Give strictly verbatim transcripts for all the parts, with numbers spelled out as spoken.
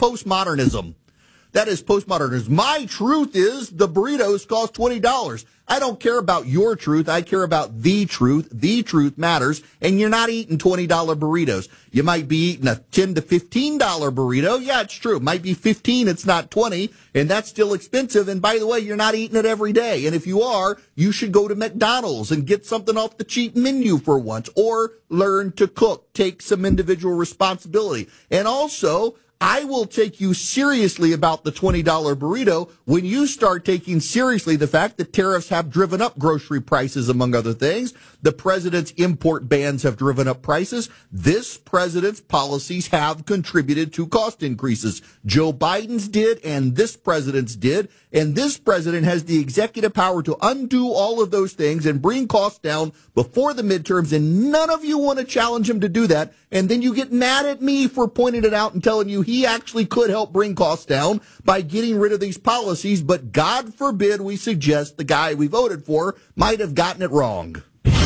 postmodernism. That is postmodernism. My truth is the burritos cost twenty dollars. I don't care about your truth. I care about the truth. The truth matters. And you're not eating twenty dollar burritos. You might be eating a ten to fifteen dollar burrito. Yeah, it's true. It might be fifteen. It's not twenty. And that's still expensive. And by the way, you're not eating it every day. And if you are, you should go to McDonald's and get something off the cheap menu for once, or learn to cook. Take some individual responsibility. And also, I will take you seriously about the twenty dollar burrito when you start taking seriously the fact that tariffs have driven up grocery prices, among other things. The president's import bans have driven up prices. This president's policies have contributed to cost increases. Joe Biden's did, and this president's did. And this president has the executive power to undo all of those things and bring costs down before the midterms, and none of you want to challenge him to do that. And then you get mad at me for pointing it out and telling you he actually could help bring costs down by getting rid of these policies. But God forbid we suggest the guy we voted for might have gotten it wrong.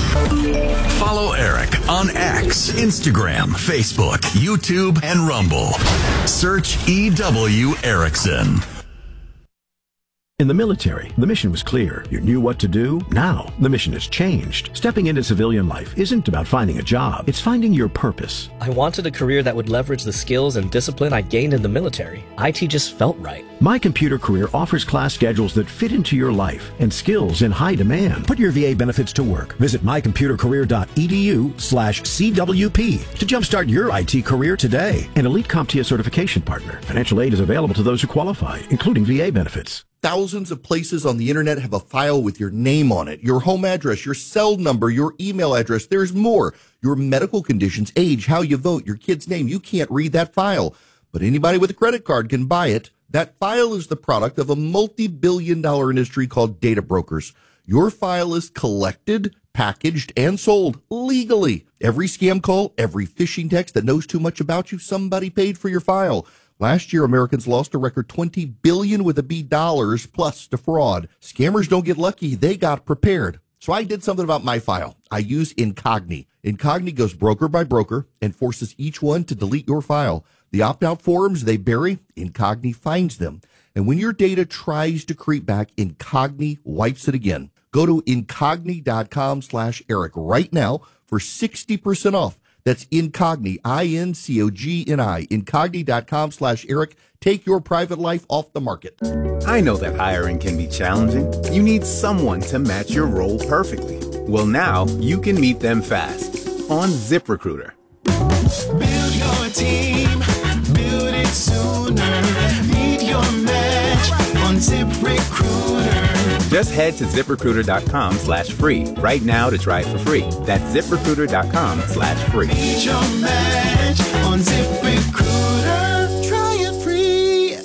Follow Eric on X, Instagram, Facebook, YouTube, and Rumble. Search E W Erickson. In the military, the mission was clear. You knew what to do. Now, the mission has changed. Stepping into civilian life isn't about finding a job. It's finding your purpose. I wanted a career that would leverage the skills and discipline I gained in the military. I T just felt right. My Computer Career offers class schedules that fit into your life and skills in high demand. Put your V A benefits to work. Visit mycomputercareer.edu slash CWP to jumpstart your I T career today. An Elite CompTIA certification partner. Financial aid is available to those who qualify, including V A benefits. Thousands of places on the internet have a file with your name on it, your home address, your cell number, your email address. There's more. Your medical conditions, age, how you vote, your kid's name. You can't read that file, but anybody with a credit card can buy it. That file is the product of a multi-billion dollar industry called data brokers. Your file is collected, packaged, and sold legally. Every scam call, every phishing text that knows too much about you, somebody paid for your file. Last year, Americans lost a record twenty billion dollars with a B dollars plus to fraud. Scammers don't get lucky. They got prepared. So I did something about my file. I use Incogni. Incogni goes broker by broker and forces each one to delete your file. The opt-out forms they bury, Incogni finds them. And when your data tries to creep back, Incogni wipes it again. Go to Incogni.com slash Eric right now for sixty percent off. That's Incogni, I N C O G N I, Incogni.com slash Eric. Take your private life off the market. I know that hiring can be challenging. You need someone to match your role perfectly. Well, now you can meet them fast on ZipRecruiter. Build your team, build it sooner. Meet your match on ZipRecruiter. Just head to ZipRecruiter.com slash free right now to try it for free. That's ZipRecruiter.com slash free. Meet your match on ZipRecruiter. Try it free.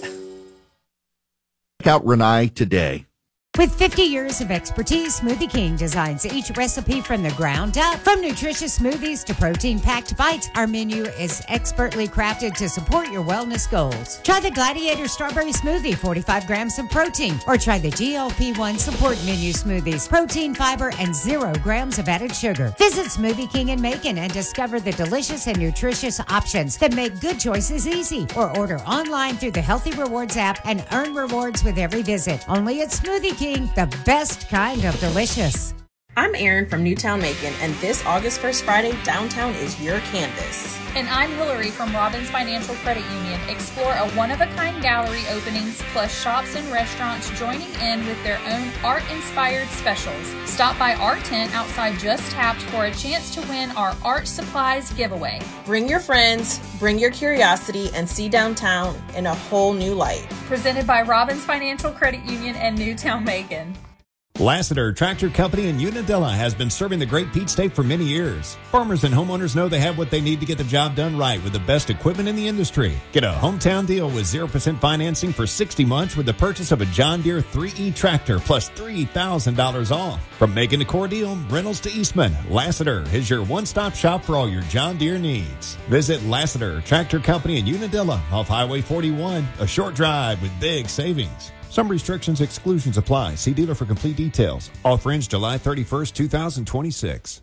Check out Renai today. With fifty years of expertise, Smoothie King designs each recipe from the ground up. From nutritious smoothies to protein-packed bites, our menu is expertly crafted to support your wellness goals. Try the Gladiator Strawberry Smoothie, forty-five grams of protein. Or try the G L P one Support Menu Smoothies, protein, fiber, and zero grams of added sugar. Visit Smoothie King in Macon and discover the delicious and nutritious options that make good choices easy. Or order online through the Healthy Rewards app and earn rewards with every visit. Only at Smoothie King. The best kind of delicious. I'm Erin from Newtown Macon, and this August first Friday, downtown is your canvas. And I'm Hillary from Robbins Financial Credit Union. Explore a one-of-a-kind gallery openings, plus shops and restaurants joining in with their own art-inspired specials. Stop by our tent outside Just Tapped for a chance to win our art supplies giveaway. Bring your friends, bring your curiosity, and see downtown in a whole new light. Presented by Robbins Financial Credit Union and Newtown Macon. Lassiter Tractor Company in Unadilla has been serving the Great Peach State for many years. Farmers and homeowners know they have what they need to get the job done right with the best equipment in the industry. Get a hometown deal with zero percent financing for sixty months with the purchase of a John Deere three E tractor plus three thousand dollars off. From Macon to Cordele, Reynolds to Eastman, Lassiter is your one-stop shop for all your John Deere needs. Visit Lassiter Tractor Company in Unadilla off Highway forty-one, a short drive with big savings. Some restrictions, exclusions apply. See dealer for complete details. Offer ends July thirty-first, two thousand twenty-six.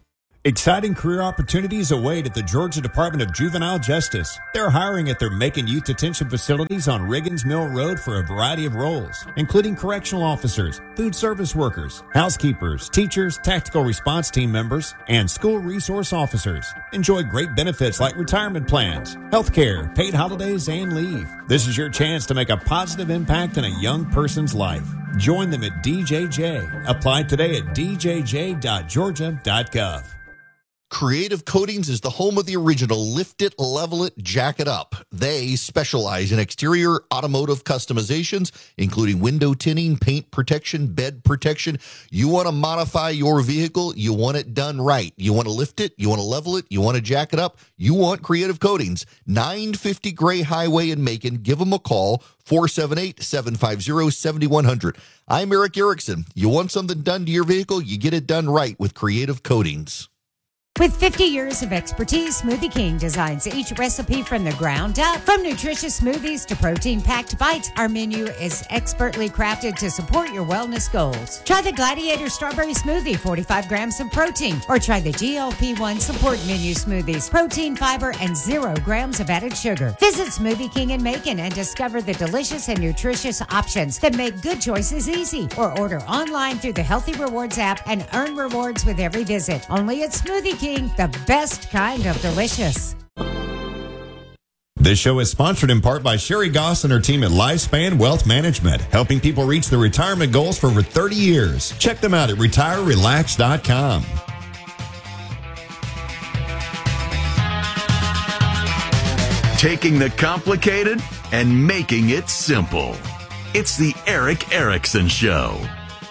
Exciting career opportunities await at the Georgia Department of Juvenile Justice. They're hiring at their Macon Youth Detention Facilities on Riggins Mill Road for a variety of roles, including correctional officers, food service workers, housekeepers, teachers, tactical response team members, and school resource officers. Enjoy great benefits like retirement plans, health care, paid holidays, and leave. This is your chance to make a positive impact in a young person's life. Join them at D J J. Apply today at d j j dot georgia dot gov. Creative Coatings is the home of the original Lift It, Level It, Jack It Up. They specialize in exterior automotive customizations, including window tinting, paint protection, bed protection. You want to modify your vehicle, you want it done right. You want to lift it, you want to level it, you want to jack it up, you want Creative Coatings. nine fifty Gray Highway in Macon. Give them a call, four seven eight, seven five zero, seven one zero zero. I'm Eric Erickson. You want something done to your vehicle, you get it done right with Creative Coatings. With fifty years of expertise, Smoothie King designs each recipe from the ground up. From nutritious smoothies to protein-packed bites, our menu is expertly crafted to support your wellness goals. Try the Gladiator Strawberry Smoothie, forty-five grams of protein, or try the G L P one Support Menu Smoothies, protein, fiber, and zero grams of added sugar. Visit Smoothie King in Macon and discover the delicious and nutritious options that make good choices easy. Or order online through the Healthy Rewards app and earn rewards with every visit. Only at Smoothie King. The best kind of delicious. This show is sponsored in part by Sherry Goss and her team at Lifespan Wealth Management, helping people reach their retirement goals for over thirty years. Check them out at retire relax dot com. Taking the complicated and making it simple. It's the Eric Erickson Show.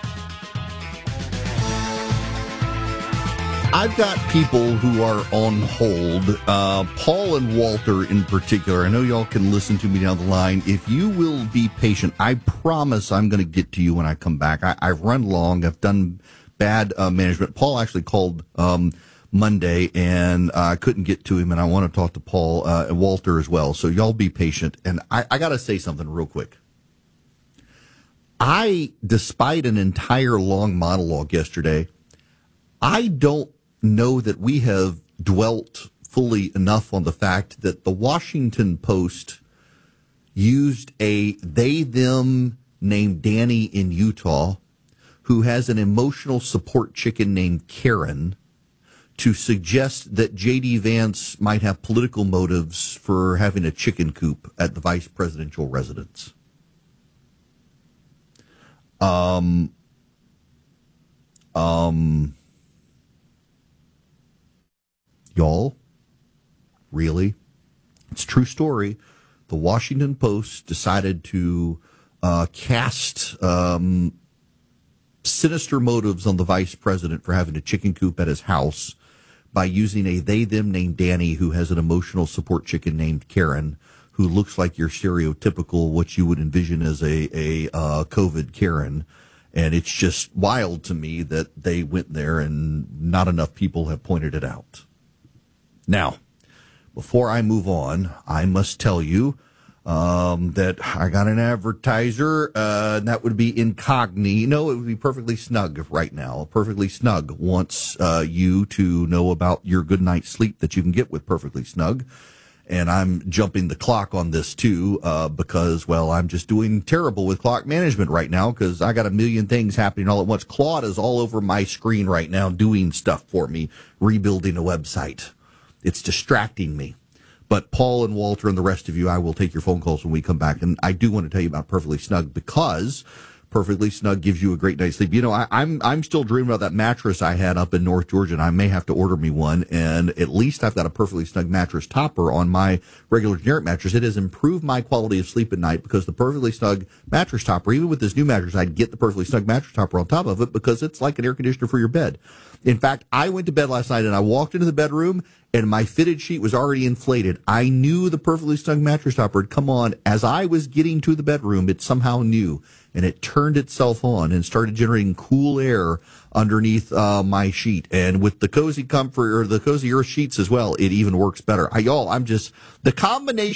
I've got people who are on hold, uh, Paul and Walter in particular. I know y'all can listen to me down the line. If you will be patient, I promise I'm going to get to you when I come back. I, I've run long. I've done bad uh, management. Paul actually called um, Monday, and uh, I couldn't get to him, and I want to talk to Paul uh, and Walter as well. So y'all be patient. And I, I got to say something real quick. I, despite an entire long monologue yesterday, I don't know that we have dwelt fully enough on the fact that the Washington Post used a they-them named Danny in Utah who has an emotional support chicken named Karen to suggest that J D. Vance might have political motives for having a chicken coop at the vice presidential residence. Um, um, Y'all, really? It's a true story. The Washington Post decided to uh, cast um, sinister motives on the vice president for having a chicken coop at his house by using a they-them named Danny who has an emotional support chicken named Karen, who looks like your stereotypical, what you would envision as a, a uh, COVID Karen. And it's just wild to me that they went there and not enough people have pointed it out. Now, before I move on, I must tell you um, that I got an advertiser, uh, and that would be Incognito. No, it would be Perfectly Snug right now. Perfectly Snug wants uh, you to know about your good night's sleep that you can get with Perfectly Snug. And I'm jumping the clock on this, too, uh, because, well, I'm just doing terrible with clock management right now because I got a million things happening all at once. Claude is all over my screen right now doing stuff for me, rebuilding a website. It's distracting me. But Paul and Walter and the rest of you, I will take your phone calls when we come back. And I do want to tell you about Perfectly Snug because Perfectly Snug gives you a great night's sleep. You know, I, I'm I'm still dreaming about that mattress I had up in North Georgia, and I may have to order me one. And at least I've got a Perfectly Snug mattress topper on my regular generic mattress. It has improved my quality of sleep at night because the Perfectly Snug mattress topper, even with this new mattress, I'd get the Perfectly Snug mattress topper on top of it because it's like an air conditioner for your bed. In fact, I went to bed last night and I walked into the bedroom and my fitted sheet was already inflated. I knew the Perfectly Snug mattress topper had come on. As I was getting to the bedroom, it somehow knew, and it turned itself on and started generating cool air underneath uh, my sheet. And with the Cozy Comfort or the Cozy Earth sheets as well, it even works better. I, y'all, I'm just, the combination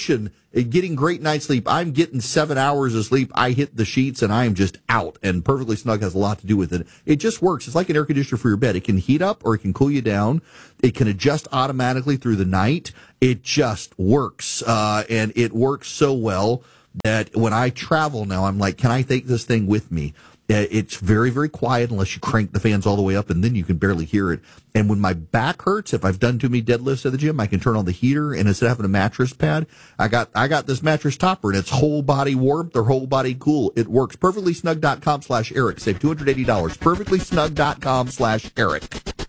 getting great night's sleep. I'm getting seven hours of sleep. I hit the sheets and I am just out. And Perfectly Snug has a lot to do with it. It just works. It's like an air conditioner for your bed. It can heat up or it can cool you down. It can adjust automatically through the night. It just works. Uh, and it works so well that when I travel now, I'm like, can I take this thing with me? It's very, very quiet unless you crank the fans all the way up, and then you can barely hear it. And when my back hurts, if I've done too many deadlifts at the gym, I can turn on the heater, and instead of having a mattress pad, I got I got this mattress topper, and it's whole body warmth or whole body cool. It works. perfectly snug dot com slash Eric. Save two hundred eighty dollars. perfectly snug dot com slash Eric.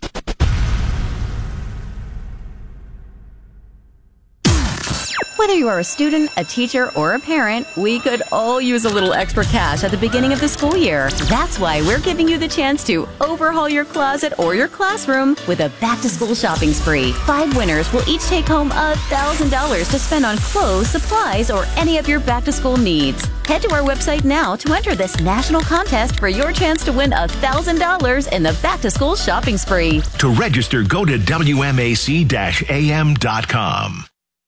Whether you are a student, a teacher, or a parent, we could all use a little extra cash at the beginning of the school year. That's why we're giving you the chance to overhaul your closet or your classroom with a back-to-school shopping spree. Five winners will each take home one thousand dollars to spend on clothes, supplies, or any of your back-to-school needs. Head to our website now to enter this national contest for your chance to win one thousand dollars in the back-to-school shopping spree. To register, go to W M A C A M dot com.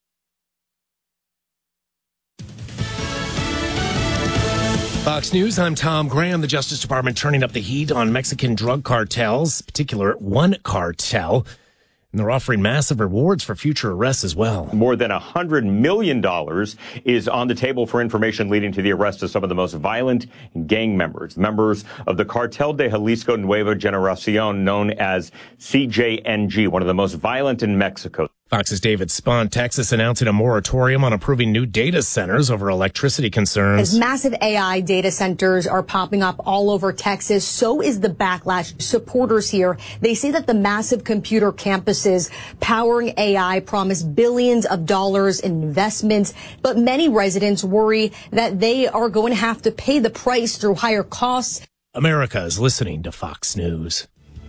Fox News, I'm Tom Graham. The Justice Department turning up the heat on Mexican drug cartels, particular one cartel. And they're offering massive rewards for future arrests as well. More than one hundred million dollars is on the table for information leading to the arrest of some of the most violent gang members. Members of the Cartel de Jalisco Nueva Generación, known as C J N G, one of the most violent in Mexico. Fox's David Spahn. Texas announcing a moratorium on approving new data centers over electricity concerns. As massive A I data centers are popping up all over Texas, so is the backlash. Supporters here, they say that the massive computer campuses powering A I promise billions of dollars in investments, but many residents worry that they are going to have to pay the price through higher costs. America is listening to Fox News.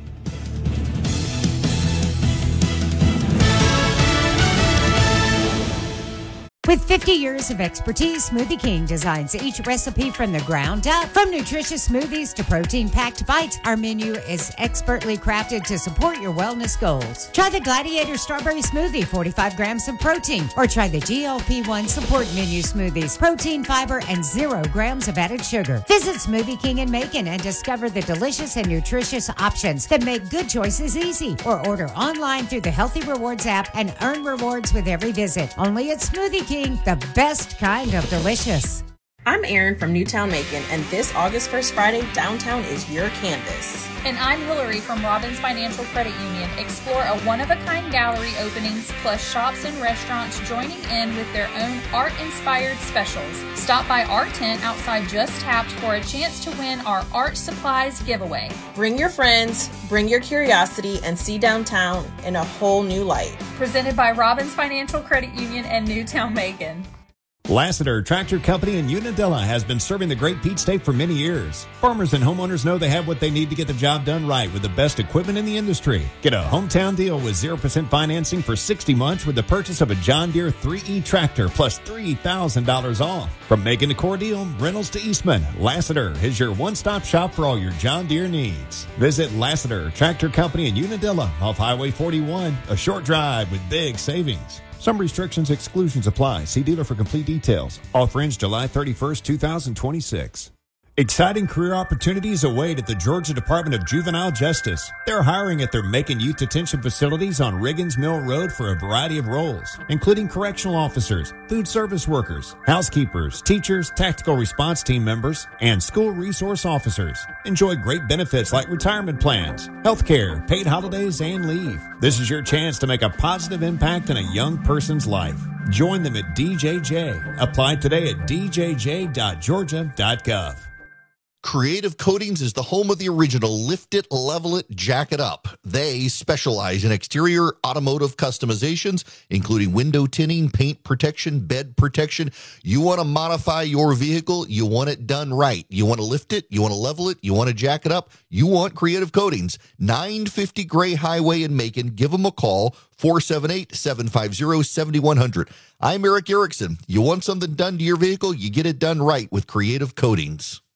With fifty years of expertise, Smoothie King designs each recipe from the ground up. From nutritious smoothies to protein-packed bites, our menu is expertly crafted to support your wellness goals. Try the Gladiator Strawberry Smoothie, forty-five grams of protein, or try the G L P one Support Menu Smoothies, protein, fiber, and zero grams of added sugar. Visit Smoothie King in Macon and discover the delicious and nutritious options that make good choices easy. Or order online through the Healthy Rewards app and earn rewards with every visit. Only at Smoothie King. The best kind of delicious. I'm Erin from Newtown Macon, and this August first Friday, downtown is your canvas. And I'm Hillary from Robbins Financial Credit Union. Explore a one-of-a-kind gallery openings plus shops and restaurants joining in with their own art-inspired specials. Stop by our tent outside Just Tapped for a chance to win our art supplies giveaway. Bring your friends, bring your curiosity, and see downtown in a whole new light. Presented by Robbins Financial Credit Union and Newtown Macon. Lassiter Tractor Company in Unadilla has been serving the Great Peach State for many years. Farmers and homeowners know they have what they need to get the job done right with the best equipment in the industry. Get a hometown deal with zero percent financing for sixty months with the purchase of a John Deere three E tractor plus three thousand dollars off. From Macon to Cordele, Reynolds to Eastman, Lassiter is your one-stop shop for all your John Deere needs. Visit Lassiter Tractor Company in Unadilla off Highway forty-one, a short drive with big savings. Some restrictions, exclusions apply. See dealer for complete details. Offer ends July thirty-first, twenty twenty-six. Exciting career opportunities await at the Georgia Department of Juvenile Justice. They're hiring at their Macon Youth Detention Facilities on Riggins Mill Road for a variety of roles, including correctional officers, food service workers, housekeepers, teachers, tactical response team members, and school resource officers. Enjoy great benefits like retirement plans, health care, paid holidays, and leave. This is your chance to make a positive impact in a young person's life. Join them at D J J. Apply today at d j j dot georgia dot gov. Creative Coatings is the home of the original Lift It, Level It, Jack It Up. They specialize in exterior automotive customizations, including window tinting, paint protection, bed protection. You want to modify your vehicle, you want it done right. You want to lift it, you want to level it, you want to jack it up, you want Creative Coatings. nine fifty Gray Highway in Macon. Give them a call, four seven eight, seven five zero, seven one zero zero. I'm Eric Erickson. You want something done to your vehicle, you get it done right with Creative Coatings.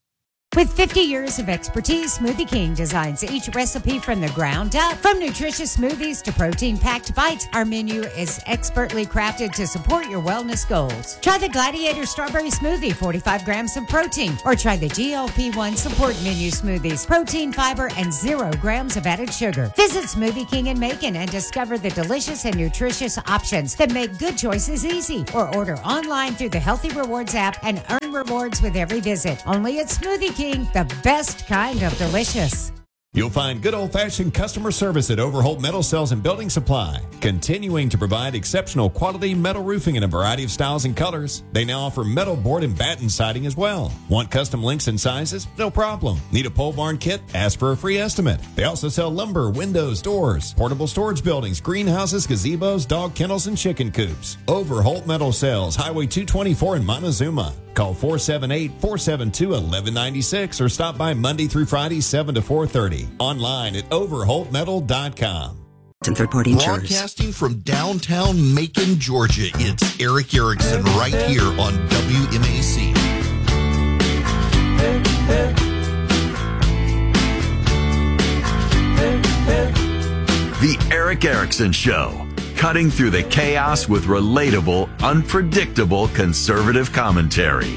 With fifty years of expertise, Smoothie King designs each recipe from the ground up. From nutritious smoothies to protein-packed bites, our menu is expertly crafted to support your wellness goals. Try the Gladiator Strawberry Smoothie, forty-five grams of protein, or try the G L P one Support Menu Smoothies, protein, fiber, and zero grams of added sugar. Visit Smoothie King in Macon and discover the delicious and nutritious options that make good choices easy. Or order online through the Healthy Rewards app and earn rewards with every visit. Only at Smoothie King, the best kind of delicious. You'll find good old-fashioned customer service at Overholt Metal Cells and Building Supply, continuing to provide exceptional quality metal roofing in a variety of styles and colors. They now offer metal board and batten siding as well. Want custom lengths and sizes? No problem. Need a pole barn kit? Ask for a free estimate. They also sell lumber, windows, doors, portable storage buildings, greenhouses, gazebos, dog kennels, and chicken coops. Overholt Metal Cells, Highway two twenty-four in Montezuma. Call four seven eight, four seven two, one one nine six or stop by Monday through Friday, seven to four thirty. Online at overholt metal dot com. And third-party insurers. Broadcasting from downtown Macon, Georgia, it's Eric Erickson right here on W M A C. The Eric Erickson Show. Cutting through the chaos with relatable, unpredictable conservative commentary.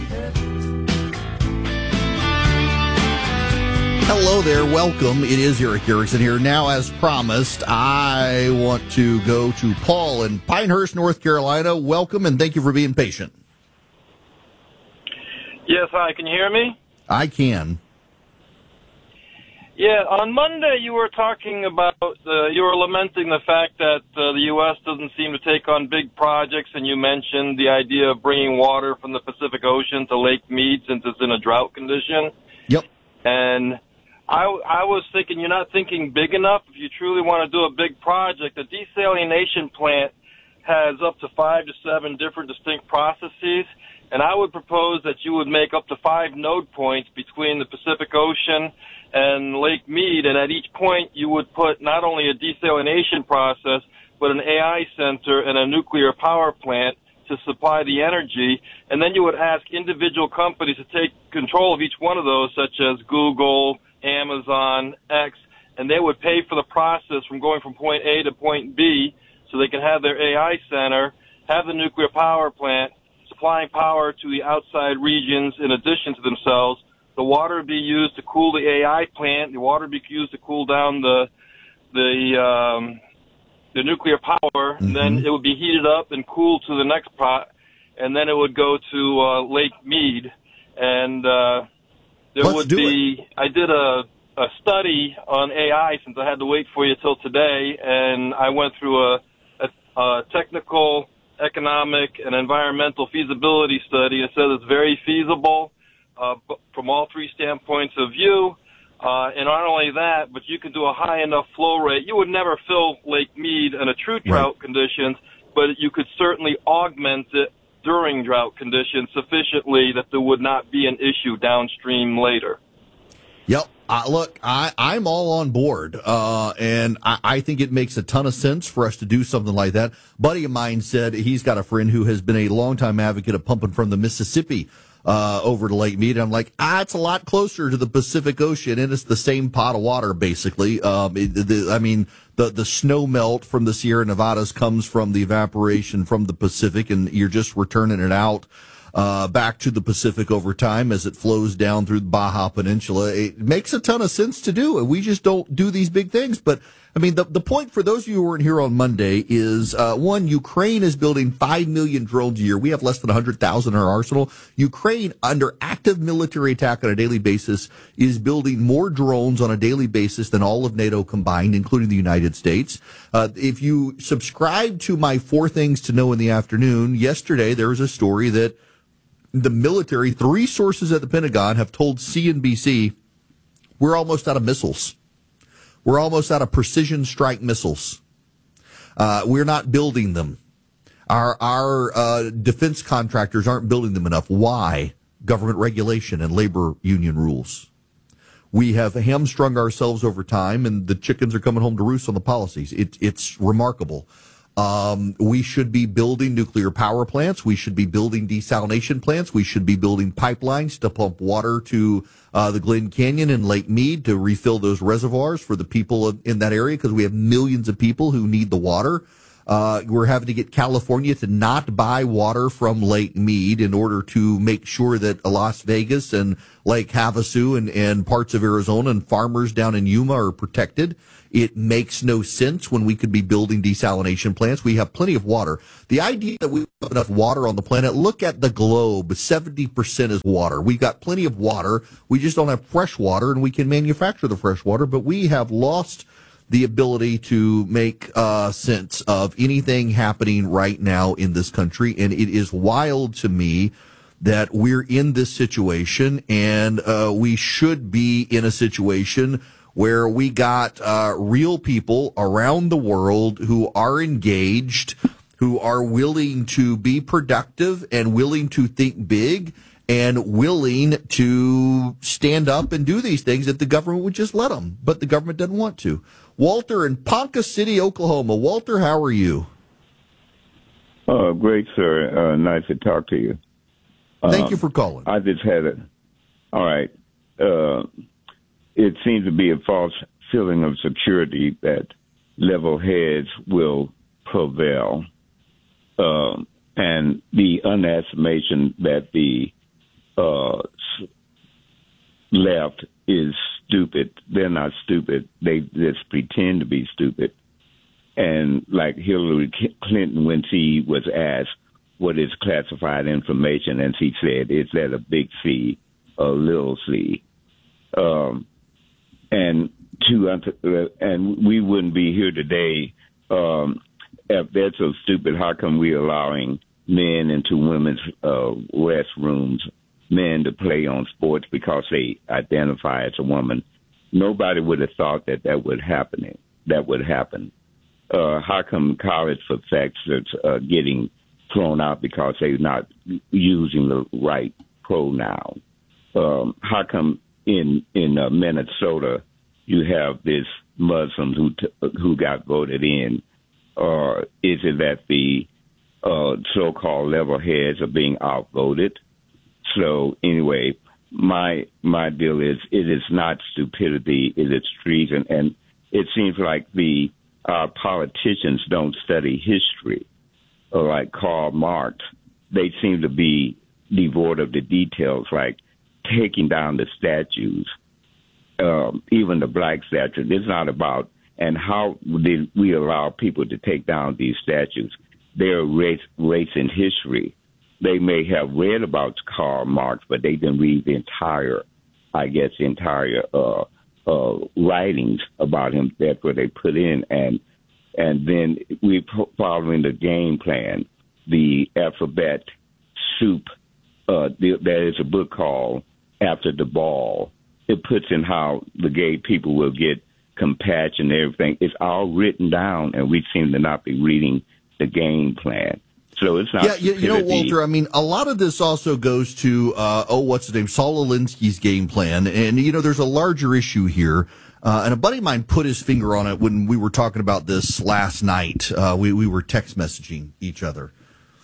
Hello there, welcome. It is Eric Erickson here. Now, as promised, I want to go to Paul in Pinehurst, North Carolina. Welcome, and thank you for being patient. Yes, hi, can you hear me? I can. Yeah, on Monday you were talking about, uh, you were lamenting the fact that uh, the U S doesn't seem to take on big projects, and you mentioned the idea of bringing water from the Pacific Ocean to Lake Mead since it's in a drought condition. Yep. And I, I was thinking you're not thinking big enough. If you truly want to do a big project, the desalination plant has up to five to seven different distinct processes, and I would propose that you would make up to five node points between the Pacific Ocean and Lake Mead, and at each point you would put not only a desalination process, but an A I center and a nuclear power plant to supply the energy, and then you would ask individual companies to take control of each one of those, such as Google, Amazon, X, and they would pay for the process from going from point A to point B so they can have their A I center, have the nuclear power plant, supplying power to the outside regions in addition to themselves. The water would be used to cool the A I plant. The water would be used to cool down the the um, the nuclear power. Mm-hmm. And then it would be heated up and cooled to the next pot, and then it would go to uh, Lake Mead. And uh, there Let's would do be. It. I did a a study on A I since I had to wait for you till today, and I went through a, a, a technical, economic, and environmental feasibility study. It says it's very feasible. Uh, from all three standpoints of view, uh, and not only that, but you could do a high enough flow rate. You would never fill Lake Mead in a true drought right. conditions, but you could certainly augment it during drought conditions sufficiently that there would not be an issue downstream later. Yep. Uh, look, I, I'm all on board, uh, and I, I think it makes a ton of sense for us to do something like that. A buddy of mine said he's got a friend who has been a longtime advocate of pumping from the Mississippi Uh, over to Lake Mead. I'm like, ah, it's a lot closer to the Pacific Ocean, and it's the same pot of water, basically. Um, it, the, I mean, the, the snow melt from the Sierra Nevadas comes from the evaporation from the Pacific, and you're just returning it out uh, back to the Pacific over time as it flows down through the Baja Peninsula. It makes a ton of sense to do, and we just don't do these big things. But I mean, the, the point for those of you who weren't here on Monday is, uh, one, Ukraine is building five million drones a year. We have less than one hundred thousand in our arsenal. Ukraine, under active military attack on a daily basis, is building more drones on a daily basis than all of NATO combined, including the United States. Uh, if you subscribe to my Four Things to Know in the Afternoon, yesterday there was a story that the military, three sources at the Pentagon have told C N B C, we're almost out of missiles. We're almost out of precision strike missiles. Uh, we're not building them. Our our uh, defense contractors aren't building them enough. Why? Government regulation and labor union rules. We have hamstrung ourselves over time, and the chickens are coming home to roost on the policies. It, it's remarkable. Um, we should be building nuclear power plants. We should be building desalination plants. We should be building pipelines to pump water to uh, the Glen Canyon and Lake Mead to refill those reservoirs for the people of, in that area, because we have millions of people who need the water. Uh, we're having to get California to not buy water from Lake Mead in order to make sure that Las Vegas and Lake Havasu and, and parts of Arizona and farmers down in Yuma are protected. It makes no sense when we could be building desalination plants. We have plenty of water. The idea that we have enough water on the planet, look at the globe, seventy percent is water. We've got plenty of water. We just don't have fresh water, and we can manufacture the fresh water, but we have lost the ability to make uh, sense of anything happening right now in this country. And it is wild to me that we're in this situation, and uh, we should be in a situation where we got uh, real people around the world who are engaged, who are willing to be productive and willing to think big and willing to stand up and do these things if the government would just let them. But the government doesn't want to. Walter in Ponca City, Oklahoma. Walter, how are you? Oh, great, sir. Uh, nice to talk to you. Thank um, you for calling. I just had a, all right. Uh, it seems to be a false feeling of security that level heads will prevail. Um, and the underestimation that the uh, left is stupid. They're not stupid. They just pretend to be stupid. And like Hillary Clinton, when she was asked what is classified information, and she said, is that a big C or a little c? Um, and to uh, and we wouldn't be here today um, if they're so stupid. How come we're allowing men into women's uh, restrooms, men to play on sports because they identify as a woman? Nobody would have thought that that would happen. That would happen. Uh, how come college professors are getting thrown out because they're not using the right pronoun? Um, how come in in uh, Minnesota you have this Muslims who t- who got voted in? Or is it that the uh, so-called level heads are being outvoted? So anyway, my my deal is it is not stupidity, it is treason, and it seems like the our politicians don't study history. Or like Karl Marx, they seem to be devoid of the details, like taking down the statues, um, even the black statue. It's not about, and how did we allow people to take down these statues? They're race, race in history. They may have read about Karl Marx, but they didn't read the entire, I guess, the entire uh, uh, writings about him. That's what they put in, and and then we're following the game plan, the alphabet soup. Uh, the, there is a book called After the Ball. It puts in how the gay people will get compassion and everything. It's all written down, and we seem to not be reading the game plan. So it's not. Yeah, you, you know, Walter, I mean, a lot of this also goes to, uh, oh, what's his name, Saul Alinsky's game plan. And, you know, there's a larger issue here. Uh, and a buddy of mine put his finger on it when we were talking about this last night. Uh, we, we were text messaging each other.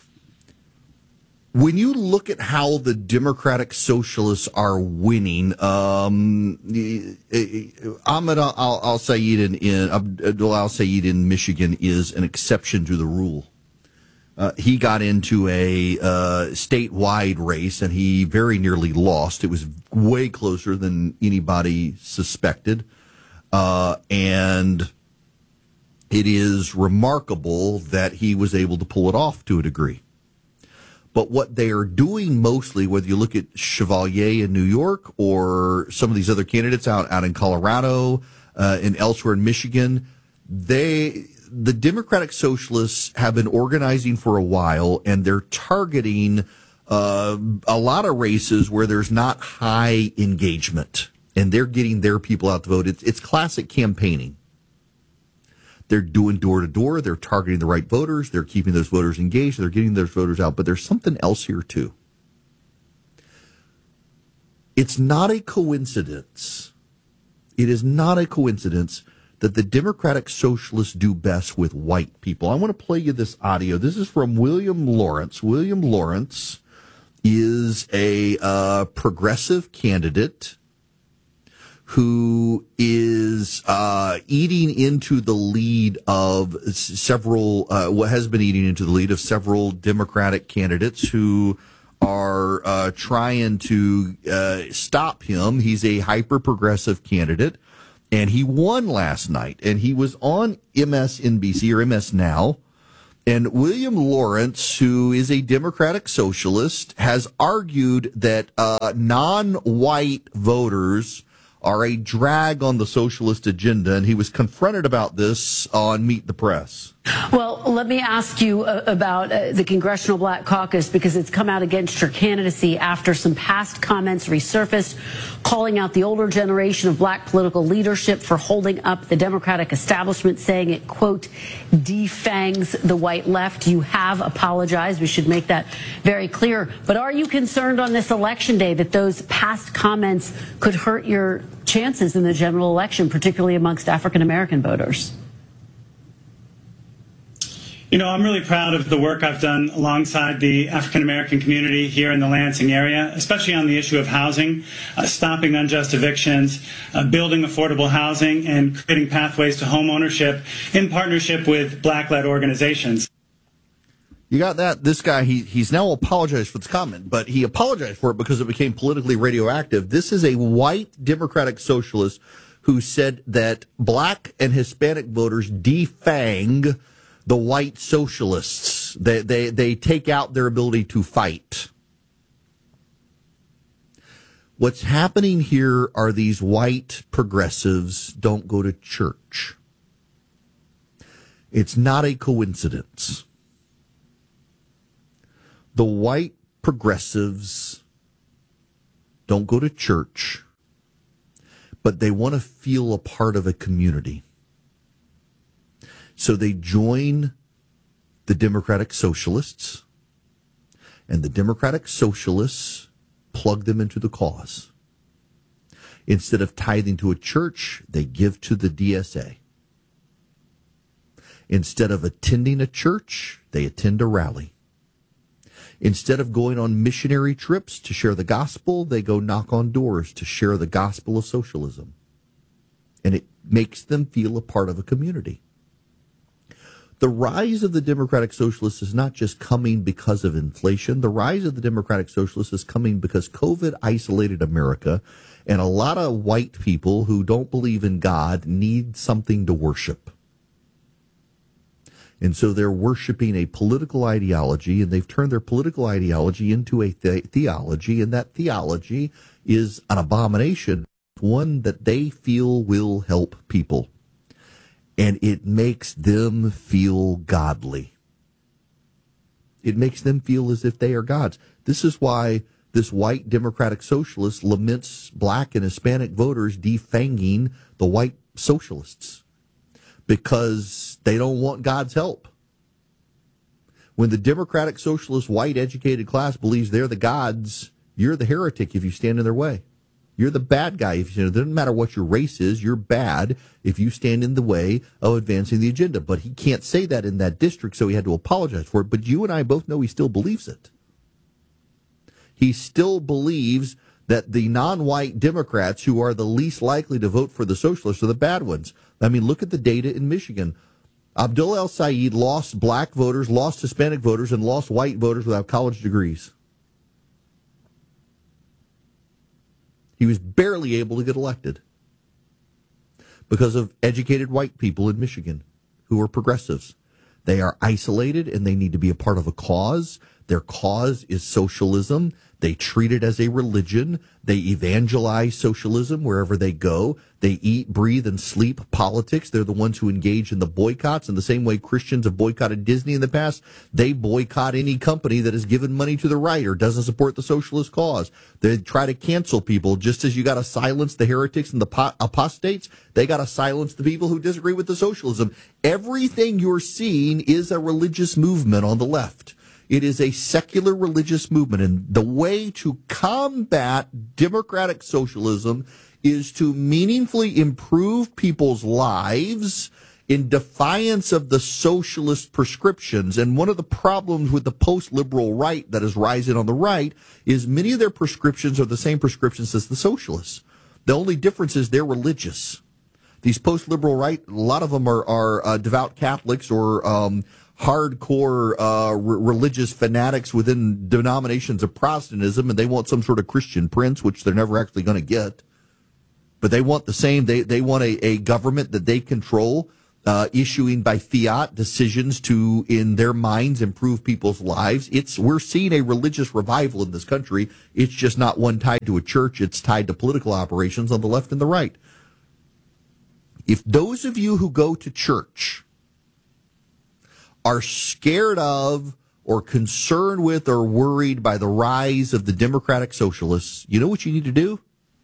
When you look at how the Democratic Socialists are winning, um, Ahmed Al, Al Sayed in, in Abdul Al Sayed in Michigan is an exception to the rule. Uh, he got into a uh, statewide race, and he very nearly lost. It was way closer than anybody suspected. Uh, and it is remarkable that he was able to pull it off to a degree. But what they are doing mostly, whether you look at Chevalier in New York or some of these other candidates out, out in Colorado uh, and elsewhere in Michigan, they... the Democratic Socialists have been organizing for a while, and they're targeting uh, a lot of races where there's not high engagement, and they're getting their people out to vote. It's, it's classic campaigning. They're doing door to door. They're targeting the right voters. They're keeping those voters engaged. They're getting those voters out. But there's something else here, too. It's not a coincidence. It is not a coincidence that the Democratic Socialists do best with white people. I want to play you this audio. This is from William Lawrence. William Lawrence is a uh, progressive candidate who is uh, eating into the lead of several, uh, what has been eating into the lead of several Democratic candidates who are uh, trying to uh, stop him. He's a hyper-progressive candidate. And he won last night, and he was on M S N B C or M S Now. And William Lawrence, who is a Democratic socialist, has argued that uh, non-white voters are a drag on the socialist agenda, and he was confronted about this on Meet the Press. Well, let me ask you uh, about uh, the Congressional Black Caucus, because it's come out against your candidacy after some past comments resurfaced, calling out the older generation of black political leadership for holding up the Democratic establishment, saying it, quote, defangs the white left. You have apologized. We should make that very clear. But are you concerned on this election day that those past comments could hurt your chances in the general election, particularly amongst African American voters? You know, I'm really proud of the work I've done alongside the African American community here in the Lansing area, especially on the issue of housing, uh, stopping unjust evictions, uh, building affordable housing, and creating pathways to home ownership in partnership with black-led organizations. You got that? This guy, he he's now apologized for this comment, but he apologized for it because it became politically radioactive. This is a white Democratic socialist who said that black and Hispanic voters defang the white socialists. They, they, they take out their ability to fight. What's happening here are these white progressives don't go to church. It's not a coincidence. The white progressives don't go to church, but they want to feel a part of a community. So they join the Democratic Socialists, and the Democratic Socialists plug them into the cause. Instead of tithing to a church, they give to the D S A. Instead of attending a church, they attend a rally. Instead of going on missionary trips to share the gospel, they go knock on doors to share the gospel of socialism. And it makes them feel a part of a community. The rise of the Democratic Socialists is not just coming because of inflation. The rise of the Democratic Socialists is coming because COVID isolated America, and a lot of white people who don't believe in God need something to worship. And so they're worshiping a political ideology, and they've turned their political ideology into a the- theology, and that theology is an abomination, one that they feel will help people. And it makes them feel godly. It makes them feel as if they are gods. This is why this white Democratic socialist laments black and Hispanic voters defanging the white socialists, because they don't want God's help. When the Democratic Socialist white educated class believes they're the gods, you're the heretic if you stand in their way. You're the bad guy. If you, it doesn't matter what your race is, you're bad if you stand in the way of advancing the agenda. But he can't say that in that district, so he had to apologize for it. But you and I both know he still believes it. He still believes that the non-white Democrats, who are the least likely to vote for the socialists, are the bad ones. I mean, look at the data in Michigan. Abdullah El-Sayed lost black voters, lost Hispanic voters, and lost white voters without college degrees. He was barely able to get elected because of educated white people in Michigan who are progressives. They are isolated and they need to be a part of a cause. Their cause is socialism. They treat it as a religion. They evangelize socialism wherever they go. They eat, breathe, and sleep politics. They're the ones who engage in the boycotts. In the same way Christians have boycotted Disney in the past, they boycott any company that has given money to the right or doesn't support the socialist cause. They try to cancel people. Just as you got to silence the heretics and the apostates, they got to silence the people who disagree with the socialism. Everything you're seeing is a religious movement on the left. It is a secular religious movement, and the way to combat democratic socialism is to meaningfully improve people's lives in defiance of the socialist prescriptions. And one of the problems with the post-liberal right that is rising on the right is many of their prescriptions are the same prescriptions as the socialists. The only difference is they're religious. These post-liberal right, a lot of them are, are uh, devout Catholics or um, hardcore uh, r- religious fanatics within denominations of Protestantism, and they want some sort of Christian prince, which they're never actually going to get. But they want the same. They, they want a, a government that they control, Uh, issuing by fiat decisions to, in their minds, improve people's lives. It's we're seeing a religious revival in this country. It's just not one tied to a church. It's tied to political operations on the left and the right. If those of you who go to church are scared of or concerned with or worried by the rise of the democratic socialists, you know what you need to do?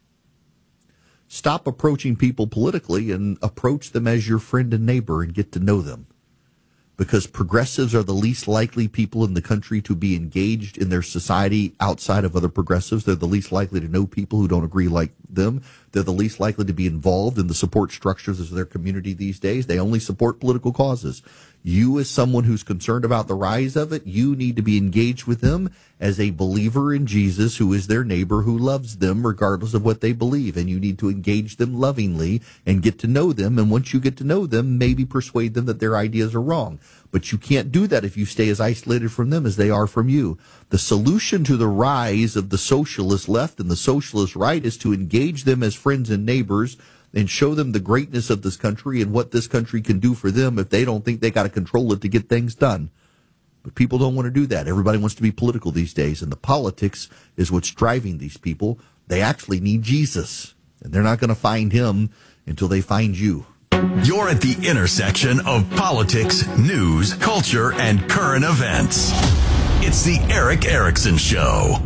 Stop approaching people politically and approach them as your friend and neighbor and get to know them. Because progressives are the least likely people in the country to be engaged in their society outside of other progressives. They're the least likely to know people who don't agree like them. They're the least likely to be involved in the support structures of their community these days. They only support political causes. You, as someone who's concerned about the rise of it, you need to be engaged with them as a believer in Jesus who is their neighbor, who loves them regardless of what they believe. And you need to engage them lovingly and get to know them. And once you get to know them, maybe persuade them that their ideas are wrong. But you can't do that if you stay as isolated from them as they are from you. The solution to the rise of the socialist left and the socialist right is to engage them as friends and neighbors and show them the greatness of this country and what this country can do for them if they don't think they got to control it to get things done. But people don't want to do that. Everybody wants to be political these days, and the politics is what's driving these people. They actually need Jesus, and they're not going to find him until they find you. You're at the intersection of politics, news, culture, and current events. It's the Erick Erickson Show.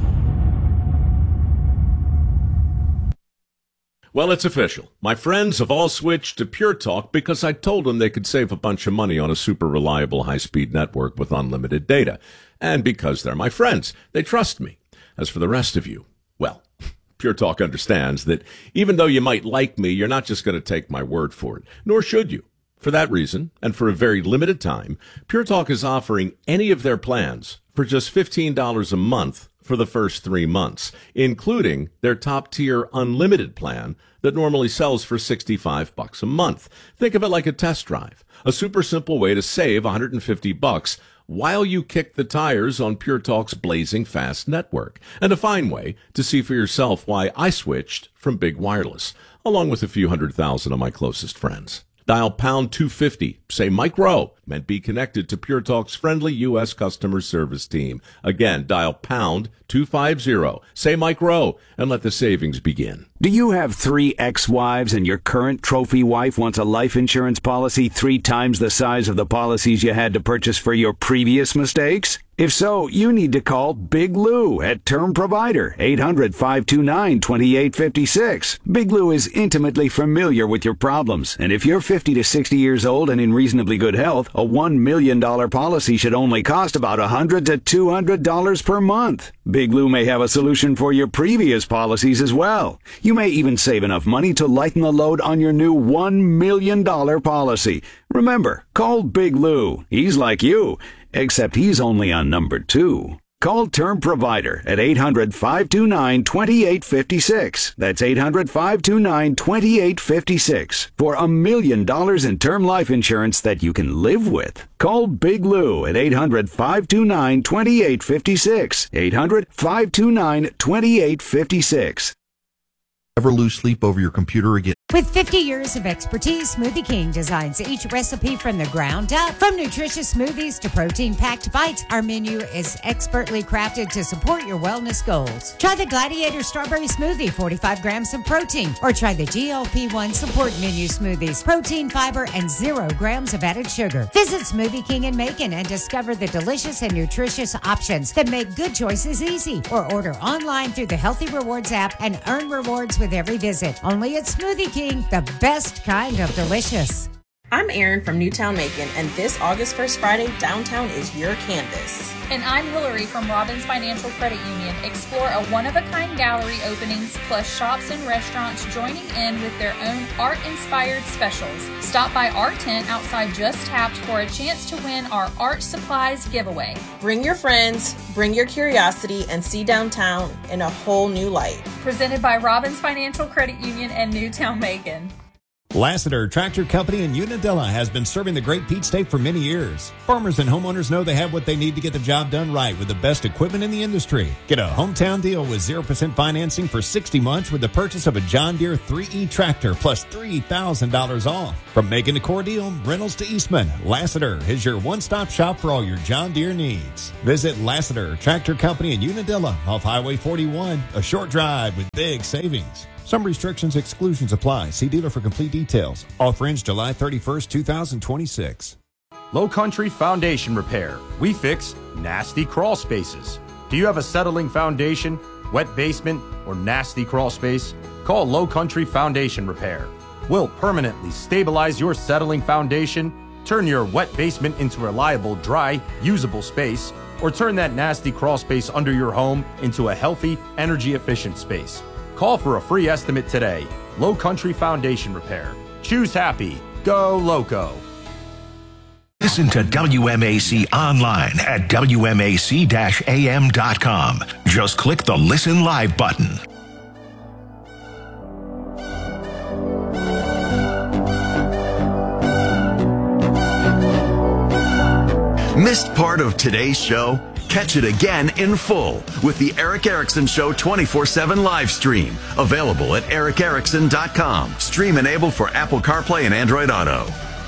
Well, it's official. My friends have all switched to Pure Talk because I told them they could save a bunch of money on a super reliable high-speed network with unlimited data. And because they're my friends, they trust me. As for the rest of you, well, Pure Talk understands that even though you might like me, you're not just going to take my word for it, nor should you. For that reason, and for a very limited time, Pure Talk is offering any of their plans for just fifteen dollars a month for the first three months, including their top-tier unlimited plan that normally sells for sixty-five bucks a month. Think of it like a test drive, a super simple way to save one hundred fifty bucks while you kick the tires on Pure Talk's blazing fast network, and a fine way to see for yourself why I switched from Big Wireless, along with a few hundred thousand of my closest friends. Dial pound two fifty, say Mike Rowe, and be connected to Pure Talk's friendly U S customer service team. Again, dial pound two fifty, say Mike Rowe, and let the savings begin. Do you have three ex-wives and your current trophy wife wants a life insurance policy three times the size of the policies you had to purchase for your previous mistakes? If so, you need to call Big Lou at Term Provider, eight hundred, five two nine, two eight five six. Big Lou is intimately familiar with your problems, and if you're fifty to sixty years old and in reasonably good health, a one million dollars policy should only cost about one hundred to two hundred dollars per month. Big Lou may have a solution for your previous policies as well. You may even save enough money to lighten the load on your new one million dollars policy. Remember, call Big Lou. He's like you, except he's only on number two. Call Term Provider at eight hundred, five two nine, two eight five six. That's eight hundred, five two nine, two eight five six for a million dollars in term life insurance that you can live with. Call Big Lou at eight hundred, five two nine, two eight five six. eight hundred, five two nine, two eight five six. Never lose sleep over your computer again. With fifty years of expertise, Smoothie King designs each recipe from the ground up. From nutritious smoothies to protein-packed bites, our menu is expertly crafted to support your wellness goals. Try the Gladiator Strawberry Smoothie, forty-five grams of protein, or try the G L P one Support Menu Smoothies, protein, fiber, and zero grams of added sugar. Visit Smoothie King in Macon and discover the delicious and nutritious options that make good choices easy. Or order online through the Healthy Rewards app and earn rewards with every visit. Only at Smoothie King. The best kind of delicious. I'm Erin from Newtown Macon, and this August first Friday, downtown is your canvas. And I'm Hillary from Robbins Financial Credit Union. Explore a one-of-a-kind gallery openings plus shops and restaurants joining in with their own art-inspired specials. Stop by our tent outside Just Tapped for a chance to win our art supplies giveaway. Bring your friends, bring your curiosity, and see downtown in a whole new light. Presented by Robbins Financial Credit Union and Newtown Macon. Lassiter Tractor Company in Unadilla has been serving the Great Peach State for many years. Farmers and homeowners know they have what they need to get the job done right with the best equipment in the industry. Get a hometown deal with zero percent financing for sixty months with the purchase of a John Deere three E tractor plus three thousand dollars off. From Macon to Cordele, Reynolds to Eastman, Lassiter is your one-stop shop for all your John Deere needs. Visit Lassiter Tractor Company in Unadilla off Highway forty-one, a short drive with big savings. Some restrictions, exclusions apply. See dealer for complete details. Offer ends July thirty-first, twenty twenty-six. Low Country Foundation Repair. We fix nasty crawl spaces. Do you have a settling foundation, wet basement, or nasty crawl space? Call Low Country Foundation Repair. We'll permanently stabilize your settling foundation, turn your wet basement into a reliable, dry, usable space, or turn that nasty crawl space under your home into a healthy, energy-efficient space. Call for a free estimate today. Low Country Foundation Repair. Choose happy. Go Loco. Listen to W M A C online at W M A C A M dot com. Just click the Listen Live button. Missed part of today's show? Catch it again in full with the Eric Erickson Show twenty-four seven live stream. Available at Eric Erickson dot com. Stream enabled for Apple CarPlay and Android Auto.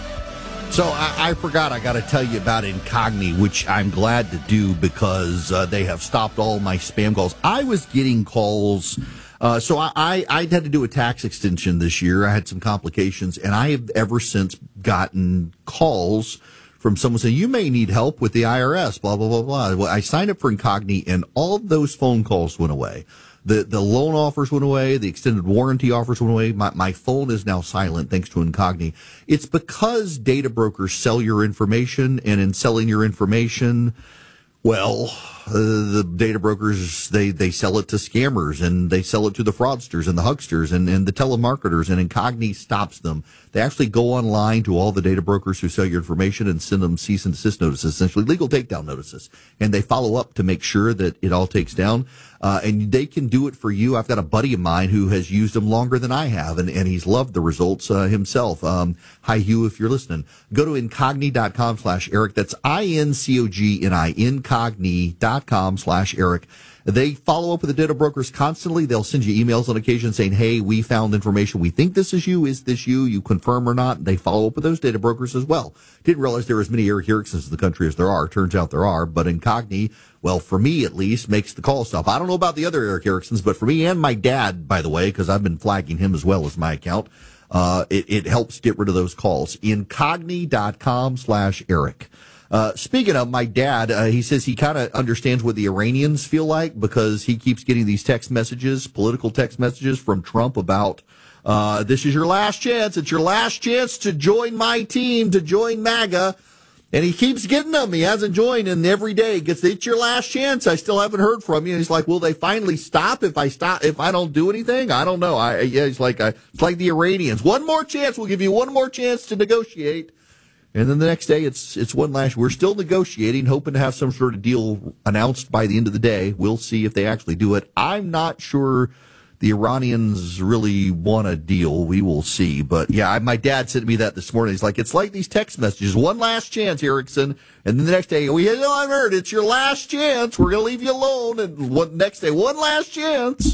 So I, I forgot I got to tell you about Incogni, which I'm glad to do because uh, they have stopped all my spam calls. I was getting calls. Uh, so I, I, I had to do a tax extension this year. I had some complications, and I have ever since gotten calls from someone saying, you may need help with the I R S, blah, blah, blah, blah. Well, I signed up for Incogni, and all of those phone calls went away. The the loan offers went away. The extended warranty offers went away. My, my phone is now silent thanks to Incogni. It's because data brokers sell your information, and in selling your information, well, uh, the data brokers, they, they sell it to scammers, and they sell it to the fraudsters and the hucksters and, and the telemarketers, and Incogni stops them. They actually go online to all the data brokers who sell your information and send them cease and desist notices, essentially legal takedown notices. And they follow up to make sure that it all takes down. Uh, and they can do it for you. I've got a buddy of mine who has used them longer than I have, and, and he's loved the results uh, himself. Um, hi, Hugh, if you're listening. Go to incogni dot com slash Eric. That's I N C O G N I, incogni dot com slash Eric. They follow up with the data brokers constantly. They'll send you emails on occasion saying, hey, we found information. We think this is you. Is this you? You confirm or not? They follow up with those data brokers as well. Didn't realize there are as many Eric Ericksons in the country as there are. Turns out there are. But Incogni, well, for me at least, makes the call stop. I don't know about the other Eric Ericksons, but for me and my dad, by the way, because I've been flagging him as well as my account, uh, it, it helps get rid of those calls. incogni dot com slash Eric. Uh, speaking of my dad, uh, he says he kind of understands what the Iranians feel like because he keeps getting these text messages, political text messages from Trump about, uh, this is your last chance. It's your last chance to join my team, to join MAGA. And he keeps getting them. He hasn't joined, and every day he gets, it's your last chance. I still haven't heard from you. And he's like, will they finally stop if I stop, if I don't do anything? I don't know. I, yeah, he's like, I, it's like the Iranians. One more chance. We'll give you one more chance to negotiate. And then the next day, it's it's one last. We're still negotiating, hoping to have some sort of deal announced by the end of the day. We'll see if they actually do it. I'm not sure the Iranians really want a deal. We will see. But, yeah, I, my dad sent me that this morning. He's like, it's like these text messages. One last chance, Erickson. And then the next day, we well, I've heard it's your last chance. We're going to leave you alone. And one, next day, one last chance.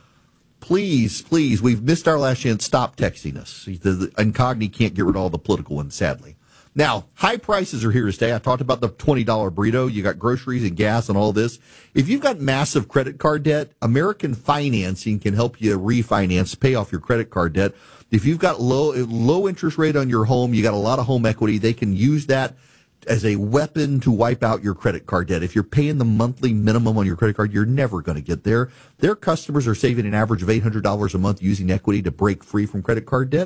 Please, please, we've missed our last chance. Stop texting us. The, the Incogni can't get rid of all the political ones, sadly. Now, high prices are here to stay. I talked about the twenty dollar burrito. You got groceries and gas and all this. If you've got massive credit card debt, American Financing can help you refinance, pay off your credit card debt. If you've got low low interest rate on your home, you got a lot of home equity, they can use that as a weapon to wipe out your credit card debt. If you're paying the monthly minimum on your credit card, you're never going to get there. Their customers are saving an average of eight hundred dollars a month using equity to break free from credit card debt.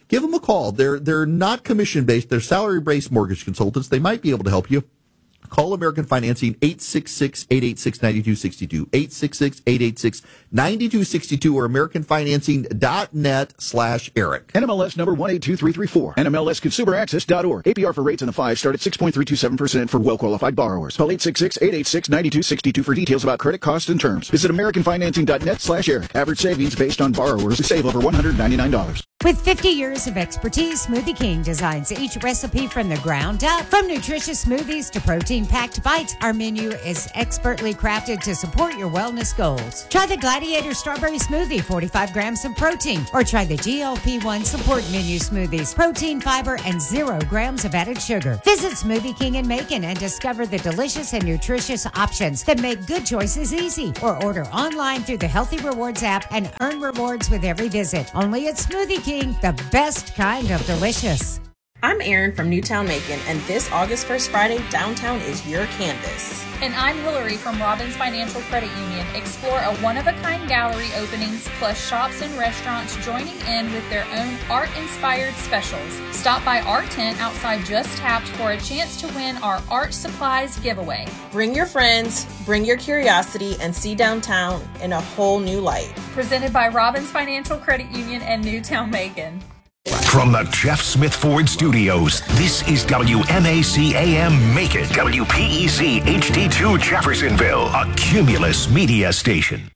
give them a call. They're they're not commission-based. They're salary-based mortgage consultants. They might be able to help you. Call American Financing, eight six six, eight eight six, nine two six two, eight six six, eight eight six, nine two six two, or american financing dot net slash Eric. N M L S number one eight two three three four. N M L S consumer access dot org. A P R for rates in the five start at six point three two seven percent for well-qualified borrowers. Call eight six six, eight eight six, nine two six two for details about credit costs and terms. Visit american financing dot net slash Eric. Average savings based on borrowers who save over one hundred ninety-nine dollars. With fifty years of expertise, Smoothie King designs each recipe from the ground up. From nutritious smoothies to protein-packed bites, our menu is expertly crafted to support your wellness goals. Try the Gladiator Strawberry Smoothie, forty-five grams of protein, or try the G L P one Support Menu Smoothies, protein, fiber, and zero grams of added sugar. Visit Smoothie King in Macon and discover the delicious and nutritious options that make good choices easy. Or order online through the Healthy Rewards app and earn rewards with every visit. Only at Smoothie King, the best kind of delicious. I'm Erin from Newtown Macon, and this August first Friday, downtown is your canvas. And I'm Hillary from Robbins Financial Credit Union. Explore a one-of-a-kind gallery openings, plus shops and restaurants joining in with their own art-inspired specials. Stop by our tent outside Just Tapped for a chance to win our art supplies giveaway. Bring your friends, bring your curiosity, and see downtown in a whole new light. Presented by Robbins Financial Credit Union and Newtown Macon. From the Jeff Smith Ford Studios, this is W M A C A M Macon, W P E C H D two Jeffersonville, a Cumulus media station.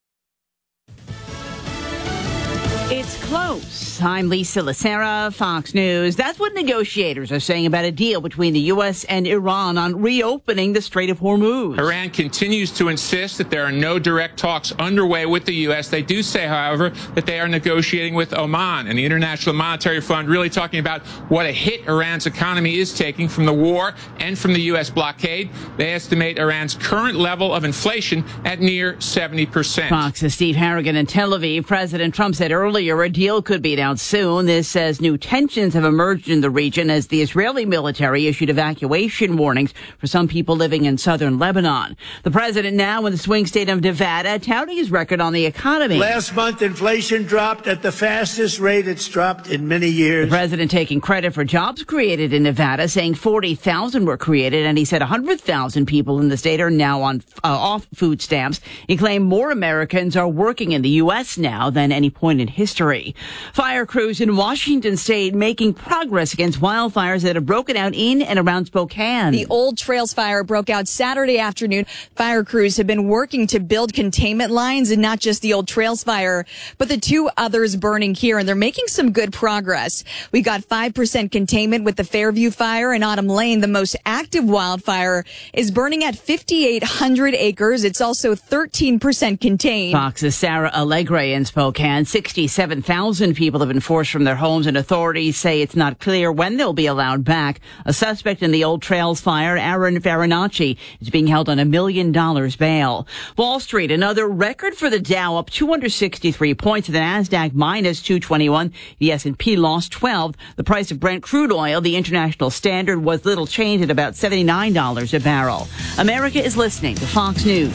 It's close. I'm Lisa Lacera, Fox News. That's what negotiators are saying about a deal between the U S and Iran on reopening the Strait of Hormuz. Iran continues to insist that there are no direct talks underway with the U S. They do say, however, that they are negotiating with Oman and the International Monetary Fund, really talking about what a hit Iran's economy is taking from the war and from the U S blockade. They estimate Iran's current level of inflation at near seventy percent. Fox's Steve Harrigan in Tel Aviv. President Trump said earlier a deal could be announced soon. This says new tensions have emerged in the region as the Israeli military issued evacuation warnings for some people living in southern Lebanon. The president now in the swing state of Nevada touting his record on the economy. Last month, inflation dropped at the fastest rate it's dropped in many years. The president taking credit for jobs created in Nevada, saying forty thousand were created, and he said one hundred thousand people in the state are now on uh, off food stamps. He claimed more Americans are working in the U S now than any point in history. Fire crews in Washington state making progress against wildfires that have broken out in and around Spokane. The Old Trails fire broke out Saturday afternoon. Fire crews have been working to build containment lines, and not just the Old Trails fire, but the two others burning here, and they're making some good progress. We got five percent containment with the Fairview fire, and Autumn Lane, the most active wildfire, is burning at fifty-eight hundred acres. It's also thirteen percent contained. Fox's Sarah Allegre in Spokane. sixty-seven thousand people have been forced from their homes, and authorities say it's not clear when they'll be allowed back. A suspect in the Old Trails fire, Aaron Farinacci, is being held on a million dollars bail. Wall Street, another record for the Dow, up two hundred sixty-three points, and the Nasdaq minus two twenty-one. The S and P lost twelve. The price of Brent crude oil, the international standard, was little changed at about seventy-nine dollars a barrel. America is listening to Fox News.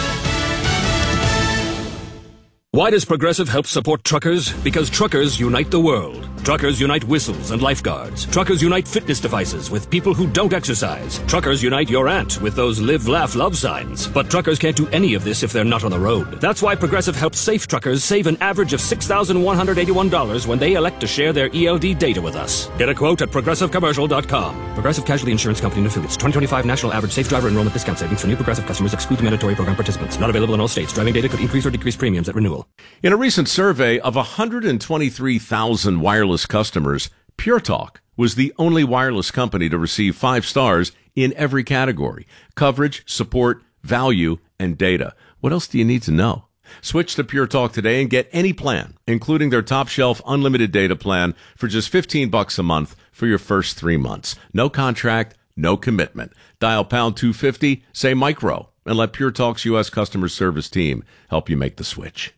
Why does Progressive help support truckers? Because truckers unite the world. Truckers unite whistles and lifeguards. Truckers unite fitness devices with people who don't exercise. Truckers unite your aunt with those live, laugh, love signs. But truckers can't do any of this if they're not on the road. That's why Progressive helps safe truckers save an average of six thousand one hundred eighty-one dollars when they elect to share their E L D data with us. Get a quote at progressive commercial dot com. Progressive Casualty Insurance Company and Affiliates. twenty twenty-five National Average Safe Driver Enrollment Discount Savings for new Progressive customers exclude mandatory program participants. Not available in all states. Driving data could increase or decrease premiums at renewal. In a recent survey of one hundred twenty-three thousand wireless customers, Pure Talk was the only wireless company to receive five stars in every category: coverage, support, value, and data. What else do you need to know? Switch to Pure Talk today and get any plan, including their top shelf unlimited data plan, for just fifteen bucks a month for your first three months. No contract, no commitment. Dial pound two fifty, say micro, and let Pure Talk's U S customer service team help you make the switch.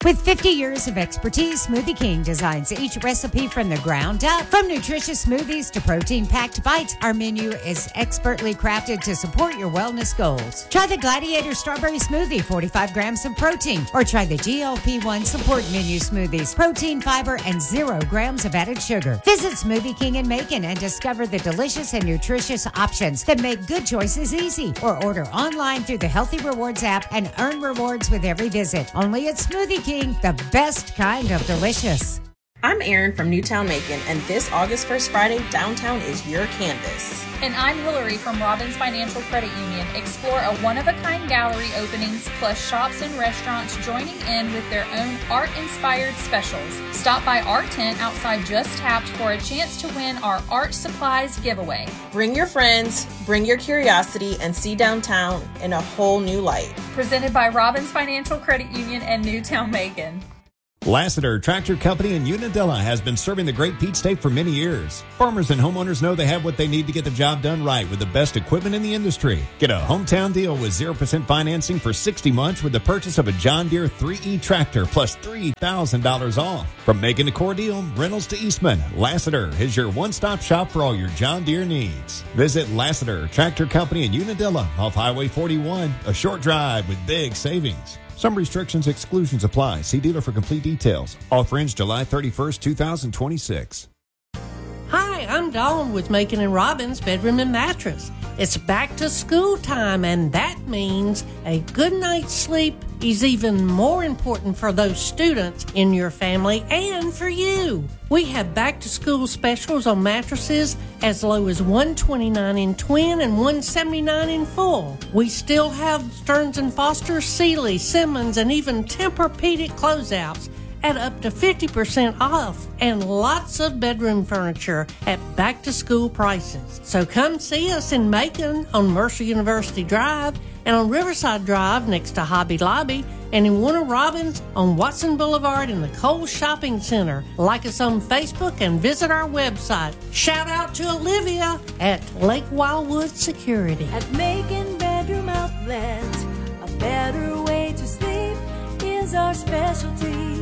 With fifty years of expertise, Smoothie King designs each recipe from the ground up. From nutritious smoothies to protein-packed bites, our menu is expertly crafted to support your wellness goals. Try the Gladiator Strawberry Smoothie, forty-five grams of protein, or try the G L P one Support Menu Smoothies, protein, fiber, and zero grams of added sugar. Visit Smoothie King in Macon and discover the delicious and nutritious options that make good choices easy. Or order online through the Healthy Rewards app and earn rewards with every visit. Only at Smoothie King. The best kind of delicious. I'm Erin from Newtown Macon, and this August first Friday, downtown is your canvas. And I'm Hillary from Robbins Financial Credit Union. Explore a one-of-a-kind gallery openings plus shops and restaurants joining in with their own art-inspired specials. Stop by our tent outside Just Tapped for a chance to win our art supplies giveaway. Bring your friends, bring your curiosity, and see downtown in a whole new light. Presented by Robbins Financial Credit Union and Newtown Macon. Lassiter Tractor Company in Unadilla has been serving the Great Peach State for many years. Farmers and homeowners know they have what they need to get the job done right with the best equipment in the industry. Get a hometown deal with zero percent financing for sixty months with the purchase of a John Deere three E tractor plus three thousand dollars off. From Macon to Cordele, Reynolds to Eastman, Lassiter is your one-stop shop for all your John Deere needs. Visit Lassiter Tractor Company in Unadilla off Highway forty-one, a short drive with big savings. Some restrictions, exclusions apply. See dealer for complete details. Offer ends July thirty-first, two thousand twenty-six. Hi, I'm Dawn with Macon and Robbins Bedroom and Mattress. It's back to school time, and that means a good night's sleep is even more important for those students in your family and for you. We have back to school specials on mattresses as low as one hundred twenty-nine dollars in twin and one hundred seventy-nine dollars in full. We still have Stearns and Foster, Sealy, Simmons, and even Tempur-Pedic closeouts at up to fifty percent off, and lots of bedroom furniture at back-to-school prices. So come see us in Macon on Mercer University Drive and on Riverside Drive next to Hobby Lobby, and in Warner Robins on Watson Boulevard in the Kohl's Shopping Center. Like us on Facebook and visit our website. Shout out to Olivia at Lake Wildwood Security. At Macon Bedroom Outlet, a better way to sleep is our specialty.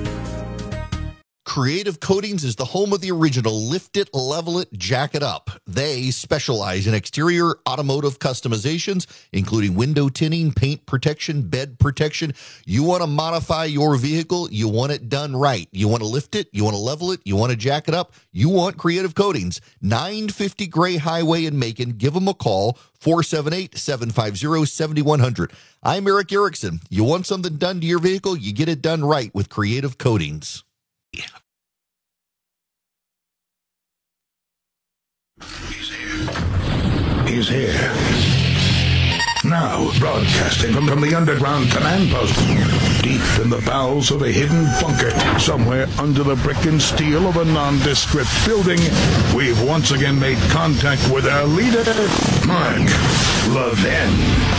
Creative Coatings is the home of the original Lift It, Level It, Jack It Up. They specialize in exterior automotive customizations, including window tinting, paint protection, bed protection. You want to modify your vehicle, you want it done right. You want to lift it, you want to level it, you want to jack it up, you want Creative Coatings. nine fifty Gray Highway in Macon. Give them a call, four seven eight, seven five zero, seven one zero zero. I'm Eric Erickson. You want something done to your vehicle, you get it done right with Creative Coatings. He's here. Now, broadcasting from, from the underground command post, deep in the bowels of a hidden bunker, somewhere under the brick and steel of a nondescript building, we've once again made contact with our leader, Mark Levin.